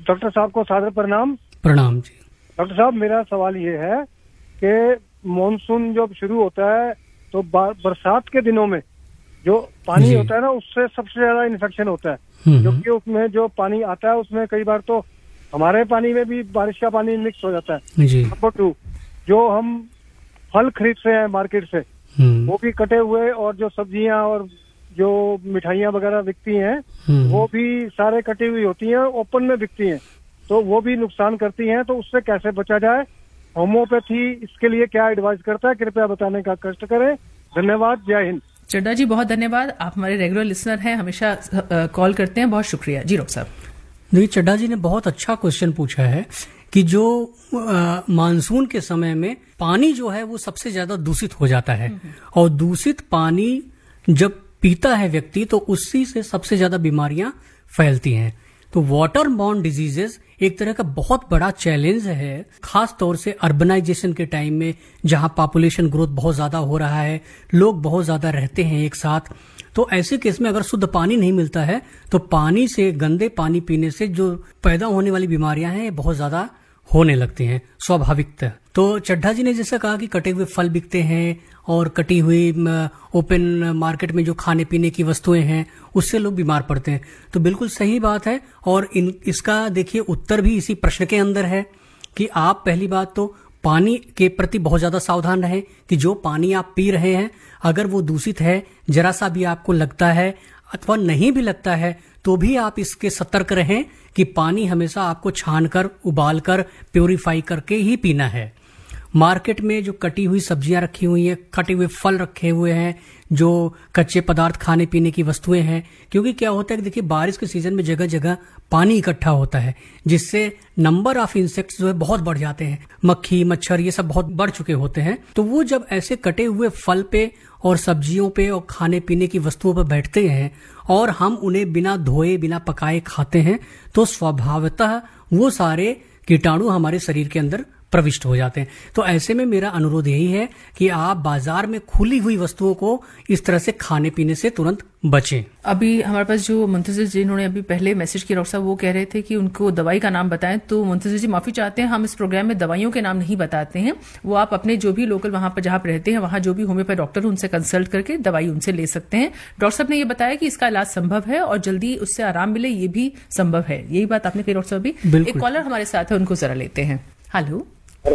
Doctor साहब को सादर प्रणाम। प्रणाम जी। डॉक्टर साहब, मेरा सवाल ये है कि मानसून जब शुरू होता है तो बरसात के दिनों में जो पानी होता है ना, उससे सबसे ज्यादा इन्फेक्शन होता है, क्योंकि उसमें जो पानी आता है उसमें कई बार तो हमारे पानी में भी बारिश का पानी मिक्स हो जाता है जी। नंबर 2, जो हम फल खरीदते हैं मार्केट से वो भी कटे हुए, और जो सब्जियां और जो मिठाइयां वगैरह बिकती हैं वो भी सारे कटी हुई होती हैं, ओपन में बिकती हैं, तो वो भी नुकसान करती हैं। तो उससे कैसे बचा जाए? होम्योपैथी इसके लिए क्या एडवाइस करता है? कृपया बताने का कष्ट करें। धन्यवाद। जय हिंद। चड्डा जी, बहुत धन्यवाद। आप हमारे रेगुलर लिसनर हैं, हमेशा कॉल करते हैं। बहुत शुक्रिया जी। डॉक्टर साहब, देखिए, चड्डा जी ने बहुत अच्छा क्वेश्चन पूछा है कि जो मानसून के समय में पानी जो है वो सबसे ज्यादा दूषित हो जाता है, और दूषित पानी जब पीता है व्यक्ति तो उसी से सबसे ज्यादा बीमारियां फैलती हैं। तो वाटर बॉर्न डिजीजेस एक तरह का बहुत बड़ा चैलेंज है, खास तौर से अर्बनाइजेशन के टाइम में, जहां पॉपुलेशन ग्रोथ बहुत ज्यादा हो रहा है, लोग बहुत ज्यादा रहते हैं एक साथ। तो ऐसे केस में अगर शुद्ध पानी नहीं मिलता है तो पानी से, गंदे पानी पीने से जो पैदा होने वाली बीमारियां हैं बहुत ज्यादा होने लगती हैं स्वाभाविकतः। तो चड्ढा जी ने जैसा कहा कि कटे हुए फल बिकते हैं और कटी हुई ओपन मार्केट में जो खाने पीने की वस्तुएं हैं उससे लोग बीमार पड़ते हैं, तो बिल्कुल सही बात है। और इसका देखिए उत्तर भी इसी प्रश्न के अंदर है कि आप पहली बात तो पानी के प्रति बहुत ज्यादा सावधान रहें कि जो पानी आप पी रहे हैं अगर वो दूषित है, जरा सा भी आपको लगता है अथवा नहीं भी लगता है तो भी आप इसके सतर्क रहें कि पानी हमेशा आपको छानकर, उबालकर, प्यूरिफाई करके ही पीना है। मार्केट में जो कटी हुई सब्जियां रखी हुई हैं, कटे हुए फल रखे हुए हैं, जो कच्चे पदार्थ खाने पीने की वस्तुएं हैं, क्योंकि क्या होता है कि देखिए बारिश के सीजन में जगह जगह पानी इकट्ठा होता है जिससे नंबर ऑफ इंसेक्ट्स जो है बहुत बढ़ जाते हैं, मक्खी मच्छर ये सब बहुत बढ़ चुके होते हैं। तो वो जब ऐसे कटे हुए फल पे और सब्जियों पे और खाने पीने की वस्तुओं पर बैठते हैं और हम उन्हें बिना धोए बिना पकाए खाते हैं तो स्वभावतः वो सारे कीटाणु हमारे शरीर के अंदर प्रविष्ट हो जाते हैं। तो ऐसे में मेरा अनुरोध यही है कि आप बाजार में खुली हुई वस्तुओं को इस तरह से खाने पीने से तुरंत बचें। अभी हमारे पास जो मुंतजिर जी जिन्होंने अभी पहले मैसेज किया डॉक्टर साहब, वो कह रहे थे कि उनको दवाई का नाम बताएं। तो मुंतजिर जी माफी चाहते हैं, हम इस प्रोग्राम में दवाइयों के नाम नहीं बताते हैं। वो आप अपने जो भी लोकल वहां पर जहां पर रहते हैं वहां जो भी होम्योपैथ डॉक्टर उनसे कंसल्ट करके दवाई उनसे ले सकते हैं। डॉक्टर साहब ने ये बताया कि इसका इलाज संभव है और जल्दी उससे आराम मिले ये भी संभव है। यही बात आपने कही डॉक्टर साहब। अभी एक कॉलर हमारे साथ है, उनको जरा लेते हैं। हेलो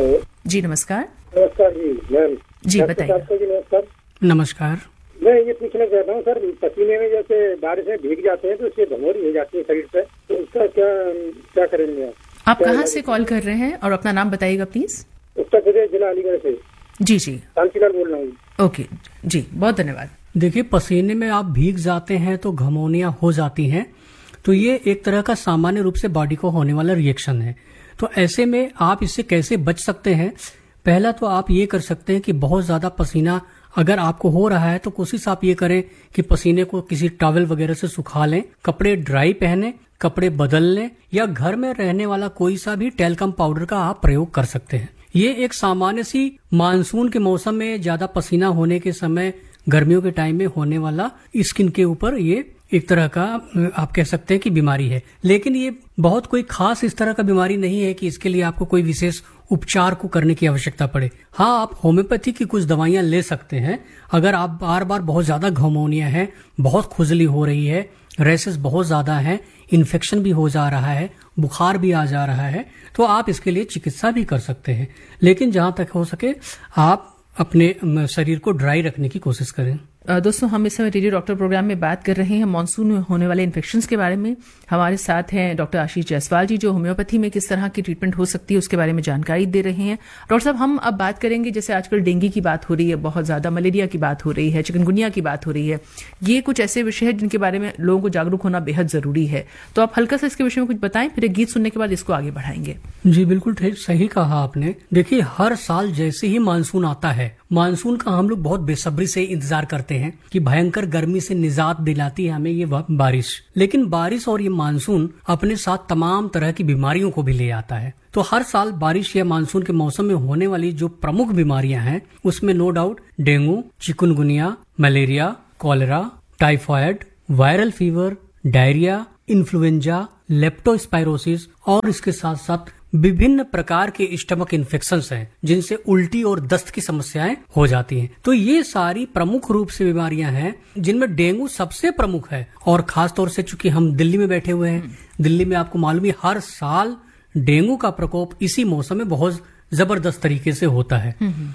जी, नमस्कार। नमस्कार जी मैम। जी बताइए। नमस्कार। नमस्कार। मैं ये पूछना चाहता हूँ सर, पसीने में जैसे बारिश में भीग जाते हैं तो उससे धमोरी हो जाती है शरीर पे, तो उसका क्या करेंगे आप कहाँ से कॉल कर रहे हैं और अपना नाम बताइएगा प्लीज। उत्तर प्रदेश, जिला अलीगढ़ से। जी जी, कांचीलाल बोल रहा हूँ। ओके जी, बहुत धन्यवाद। देखिए, पसीने में आप भीग जाते हैं तो घमौनियां हो जाती हैं, तो ये एक तरह का सामान्य रूप से बॉडी को होने वाला रिएक्शन है। तो ऐसे में आप इससे कैसे बच सकते हैं? पहला तो आप ये कर सकते हैं कि बहुत ज्यादा पसीना अगर आपको हो रहा है तो कोशिश आप ये करें कि पसीने को किसी टॉवल वगैरह से सुखा लें, कपड़े ड्राई पहने, कपड़े बदल लें, या घर में रहने वाला कोई सा भी टेल्कम पाउडर का आप प्रयोग कर सकते हैं। ये एक सामान्य सी मानसून के मौसम में ज्यादा पसीना होने के समय, गर्मियों के टाइम में होने वाला स्किन के ऊपर ये एक तरह का आप कह सकते हैं कि बीमारी है। लेकिन ये बहुत कोई खास इस तरह का बीमारी नहीं है कि इसके लिए आपको कोई विशेष उपचार को करने की आवश्यकता पड़े। हाँ, आप होम्योपैथी की कुछ दवाइयां ले सकते हैं। अगर आप बार बार बहुत ज्यादा घमौनिया है, बहुत खुजली हो रही है, रेसेस बहुत ज्यादा है, इन्फेक्शन भी हो जा रहा है, बुखार भी आ जा रहा है, तो आप इसके लिए चिकित्सा भी कर सकते हैं। लेकिन जहां तक हो सके आप अपने शरीर को ड्राई रखने की कोशिश करें। दोस्तों, हम इस समय रेडियो डॉक्टर प्रोग्राम में बात कर रहे हैं मानसून में होने वाले इन्फेक्शंस के बारे में। हमारे साथ हैं डॉक्टर आशीष जायसवाल जी, जो होम्योपैथी में किस तरह की ट्रीटमेंट हो सकती है उसके बारे में जानकारी दे रहे हैं। डॉक्टर साहब, हम अब बात करेंगे, जैसे आजकल डेंगू की बात हो रही है, बहुत ज्यादा मलेरिया की बात हो रही है, चिकनगुनिया की बात हो रही है। ये कुछ ऐसे विषय है जिनके बारे में लोगों को जागरूक होना बेहद जरूरी है। तो आप हल्का सा इसके विषय में कुछ बताएं, फिर एक गीत सुनने के बाद इसको आगे बढ़ाएंगे। जी बिल्कुल ठीक, सही कहा आपने। देखिए, हर साल जैसे ही मानसून आता है, मानसून का हम लोग बहुत बेसब्री से इंतजार करते हैं कि भयंकर गर्मी से निजात दिलाती है हमें ये बारिश। लेकिन बारिश और ये मानसून अपने साथ तमाम तरह की बीमारियों को भी ले आता है। तो हर साल बारिश या मानसून के मौसम में होने वाली जो प्रमुख बीमारियां हैं उसमें no doubt dengue, chikungunya, malaria, cholera, typhoid, viral fever, diarrhoea, influenza, leptospirosis और इसके साथ साथ विभिन्न प्रकार के स्टमक इन्फेक्शंस हैं जिनसे उल्टी और दस्त की समस्याएं हो जाती हैं। तो ये सारी प्रमुख रूप से बीमारियां हैं जिनमें डेंगू सबसे प्रमुख है। और खास तौर से चूंकि हम दिल्ली में बैठे हुए हैं, दिल्ली में आपको मालूम है हर साल डेंगू का प्रकोप इसी मौसम में बहुत जबरदस्त तरीके से होता है।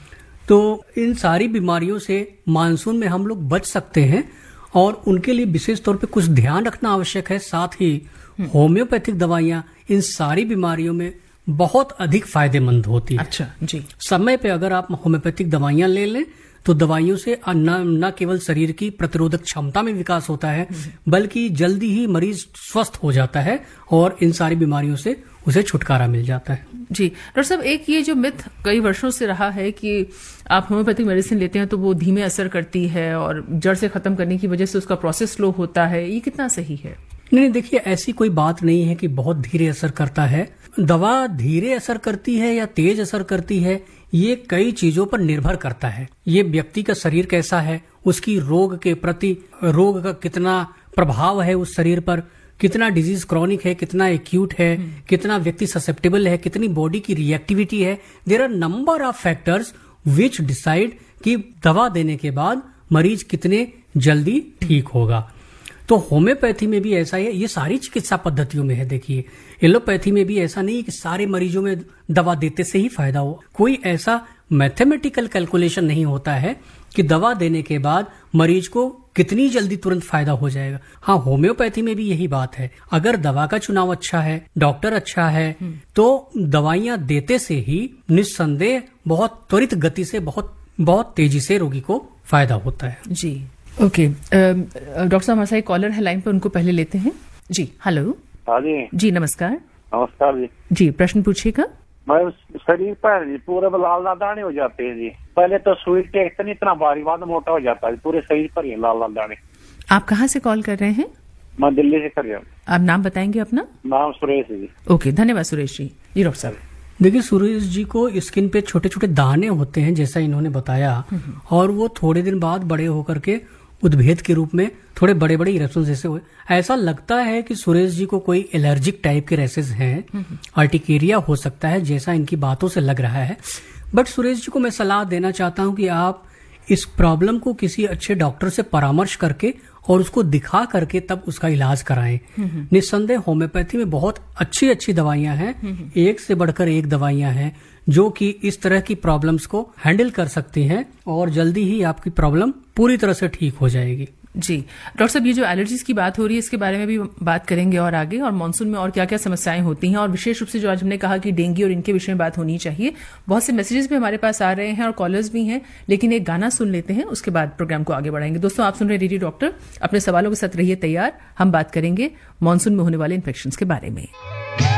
तो इन सारी बीमारियों से मानसून में हम लोग बच सकते हैं और उनके लिए विशेष तौर पे कुछ ध्यान रखना आवश्यक है। साथ ही होम्योपैथिक दवाइयां इन सारी बीमारियों में बहुत अधिक फायदेमंद होती है। अच्छा जी। समय पे अगर आप होम्योपैथिक दवाइयां ले लें तो दवाइयों से न केवल शरीर की प्रतिरोधक क्षमता में विकास होता है बल्कि जल्दी ही मरीज स्वस्थ हो जाता है और इन सारी बीमारियों से उसे छुटकारा मिल जाता है। जी डॉक्टर साहब, एक ये जो मिथ कई वर्षों से रहा है कि आप होम्योपैथिक मेडिसिन लेते हैं तो वो धीमे असर करती है और जड़ से खत्म करने की वजह से उसका प्रोसेस स्लो होता है, ये कितना सही है? नहीं, देखिए ऐसी कोई बात नहीं है कि बहुत धीरे असर करता है। दवा धीरे असर करती है या तेज असर करती है, ये कई चीजों पर निर्भर करता है। ये व्यक्ति का शरीर कैसा है, उसकी रोग के प्रति रोग का कितना प्रभाव है उस शरीर पर, कितना डिजीज क्रॉनिक है, कितना एक्यूट है, कितना व्यक्ति ससेप्टेबल है, कितनी बॉडी की रिएक्टिविटी है। There are number of factors which decide कि दवा देने के बाद मरीज कितने जल्दी ठीक होगा। तो होम्योपैथी में भी ऐसा है, ये सारी चिकित्सा पद्धतियों में है। देखिए एलोपैथी में भी ऐसा नहीं है कि सारे मरीजों में दवा देते से ही फायदा हो। कोई ऐसा मैथमेटिकल कैलकुलेशन नहीं होता है कि दवा देने के बाद मरीज को कितनी जल्दी तुरंत फायदा हो जाएगा। हाँ, होम्योपैथी में भी यही बात है। अगर दवा का चुनाव अच्छा है, डॉक्टर अच्छा है, तो दवाइयां देते से ही निस्संदेह बहुत त्वरित गति से बहुत तेजी से रोगी को फायदा होता है। जी ओके। डॉक्टर साहब हमारे साथ कॉलर है लाइन पर, उनको पहले लेते हैं। जी हेलो। हाँ जी। जी नमस्कार। नमस्कार जी। जी प्रश्न पूछिएगा। मैं शरीर पर पूरे लाल लाल दाने हो जाते हैं जी। पहले तो सुई टेकते नहीं, इतना भारी बाद मोटा हो जाता है, पूरे शरीर पर ही लाल लाल दाने। आप कहाँ से कॉल कर रहे हैं? मैं दिल्ली से कर रहा हूँ। आप नाम बताएंगे अपना? नाम सुरेश जी। ओके, धन्यवाद सुरेश जी। जी डॉक्टर साहब। देखिए सुरेश जी को स्किन पे छोटे छोटे दाने होते हैं जैसा इन्होंने बताया, और वो थोड़े दिन बाद बड़े होकर के उद्भेद के रूप में थोड़े बड़े बड़े इरेप्शन जैसे हुए। ऐसा लगता है कि सुरेश जी को कोई एलर्जिक टाइप के रेसेस हैं, अर्टिकेरिया हो सकता है जैसा इनकी बातों से लग रहा है। बट सुरेश जी को मैं सलाह देना चाहता हूं कि आप इस प्रॉब्लम को किसी अच्छे डॉक्टर से परामर्श करके और उसको दिखा करके तब उसका इलाज कराएं। निस्संदेह होम्योपैथी में बहुत अच्छी अच्छी दवाइयां हैं, एक से बढ़कर एक दवाइयां हैं जो कि इस तरह की प्रॉब्लम्स को हैंडल कर सकती हैं और जल्दी ही आपकी प्रॉब्लम पूरी तरह से ठीक हो जाएगी। जी डॉक्टर साहब, ये जो एलर्जीज की बात हो रही है इसके बारे में भी बात करेंगे और आगे, और मानसून में और क्या क्या समस्याएं होती हैं, और विशेष रूप से जो आज हमने कहा कि डेंगू और इनके विषय में बात होनी चाहिए। बहुत से मैसेजेस भी हमारे पास आ रहे हैं और कॉलर्स भी हैं, लेकिन एक गाना सुन लेते हैं, उसके बाद प्रोग्राम को आगे बढ़ाएंगे। दोस्तों आप सुन रहे रेडियो डॉक्टर, अपने सवालों के साथ रहिए तैयार। हम बात करेंगे मानसून में होने वाले इन्फेक्शंस के बारे में।